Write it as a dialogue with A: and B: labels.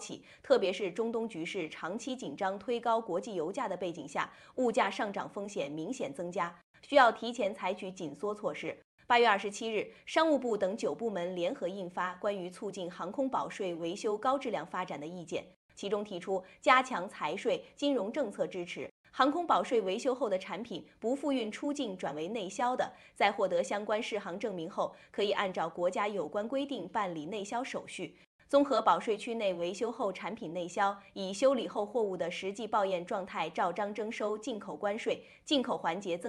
A: 起，特别是中东局势长期紧张推高国际油价的背景下，物价上涨风险明显增加，需要提前采取紧缩措施。8月27日，商务部等9部门联合印发关于促进航空保税维修高质量发展的意见，其中提出加强财税、金融政策支持。航空保税维修后的产品不复运出境转为内销的，在获得相关适航证明后，可以按照国家有关规定办理内销手续。综合保税区内维修后产品内销，以修理后货物的实际报验状态照章征收进口关税，进口环节增